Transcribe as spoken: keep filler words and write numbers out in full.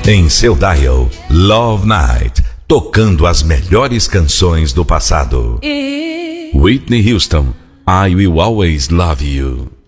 Em seu dial, Love Night, tocando as melhores canções do passado. Whitney Houston, I Will Always Love You.